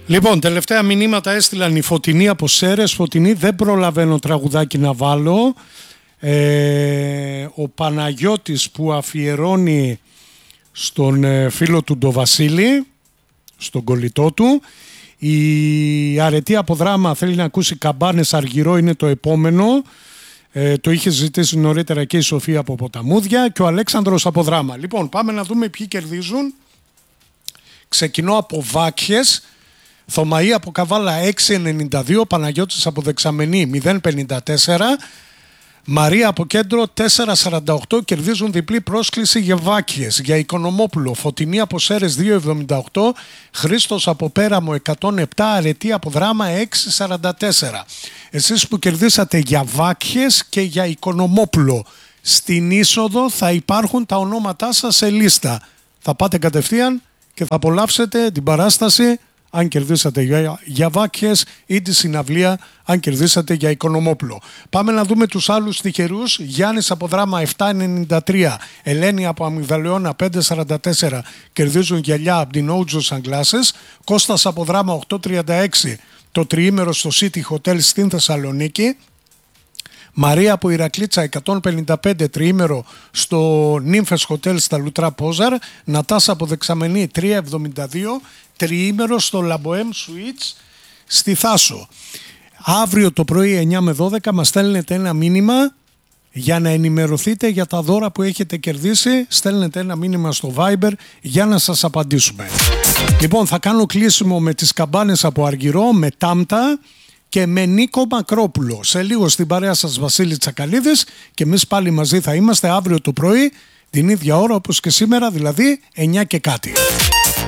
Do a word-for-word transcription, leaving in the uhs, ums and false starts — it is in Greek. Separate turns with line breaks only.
Λοιπόν, τελευταία μηνύματα έστειλαν η Φωτεινή από Σέρες. Φωτεινή, δεν προλαβαίνω τραγουδάκι να βάλω. Ε, ο Παναγιώτης που αφιερώνει στον ε, φίλο του τον Βασίλη, στον κολλητό του. Η Αρετή από Δράμα θέλει να ακούσει Καμπάνες Αργυρό, είναι το επόμενο. Ε, το είχε ζητήσει νωρίτερα και η Σοφία από Ποταμούδια και ο Αλέξανδρος από Δράμα. Λοιπόν, πάμε να δούμε ποιοι κερδίζουν. Ξεκινώ από Βάκχες. Θωμαή από Καβάλα έξι ενενήντα δύο, Παναγιώτης από Δεξαμενή μηδέν πενήντα τέσσερα, Μαρία από Κέντρο τέσσερα σαράντα οκτώ, κερδίζουν διπλή πρόσκληση για Βάκχες. Για Οικονομόπουλο, Φωτεινή από Σέρες δύο εβδομήντα οκτώ, Χρήστος από Πέραμο εκατόν επτά, Αρετή από Δράμα έξι σαράντα τέσσερα. Εσείς που κερδίσατε για Βάκχες και για Οικονομόπουλο, στην είσοδο θα υπάρχουν τα ονόματά σας σε λίστα. Θα πάτε κατευθείαν και θα απολαύσετε την παράσταση αν κερδίσατε για, για Βάκχες ή τη συναυλία αν κερδίσατε για Οικονομόπουλο. Πάμε να δούμε τους άλλους τυχερούς. Γιάννης από Δράμα επτά ενενήντα τρία, Ελένη από Αμυγδαλαιώνα πέντε σαράντα τέσσερα, κερδίζουν γυαλιά από την Όουτζο Sunglasses. Κώστας από Δράμα οκτώ τριάντα έξι, το τριήμερο στο City Hotel στην Θεσσαλονίκη. Μαρία από Ηρακλήτσα εκατόν πενήντα πέντε, τριήμερο στο Νύμφες Hotel στα Λουτρά Πόζαρ. Νατάσα από Δεξαμενή τριακόσια εβδομήντα δύο, τριήμερο στο Λαμποέμ Suites στη Θάσο. Αύριο το πρωί εννιά με δώδεκα μας στέλνετε ένα μήνυμα για να ενημερωθείτε για τα δώρα που έχετε κερδίσει. Στέλνετε ένα μήνυμα στο Viber για να σας απαντήσουμε. Λοιπόν, θα κάνω κλείσιμο με τις Καμπάνες από Αργυρό, με Τάμτα και με Νίκο Μακρόπουλο. Σε λίγο στην παρέα σας Βασίλη Τσακαλίδης και εμείς πάλι μαζί θα είμαστε αύριο το πρωί την ίδια ώρα όπως και σήμερα, δηλαδή εννιά και κάτι.